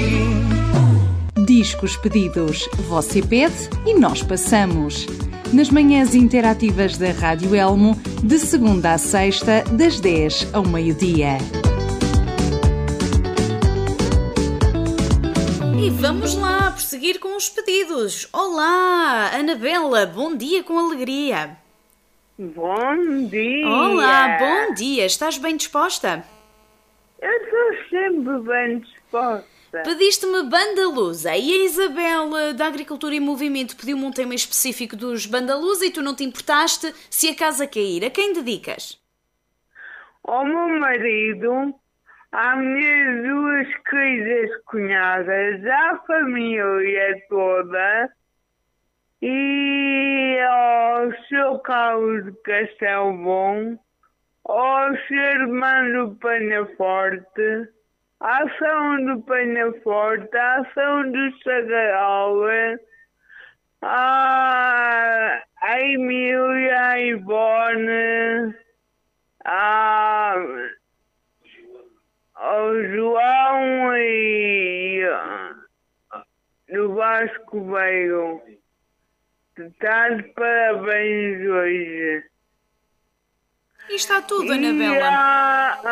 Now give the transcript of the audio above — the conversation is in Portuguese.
Discos pedidos, você pede e nós passamos. Nas manhãs interativas da Rádio Elmo, de segunda a sexta, das 10 ao meio-dia. E vamos lá prosseguir com os pedidos. Olá, Anabela, bom dia com alegria. Bom dia! Olá, bom dia. Estás bem disposta? Eu estou sempre bem disposta. Pediste-me Banda Lusa e a Isabel da Agricultura e Movimento pediu-me um tema específico dos Banda Lusa e tu não te importaste. Se a casa cair, a quem dedicas? Ao meu marido, às minhas duas queridas cunhadas, à família toda e ao Sr. Carlos de Castelbom, ao Sr. Armando Penaforte, à ação do Penaforte, à ação do Sagarola, à Emília, à Ivone, ao João e do Vasco Veio. Está de parabéns hoje. E está tudo, Anabela.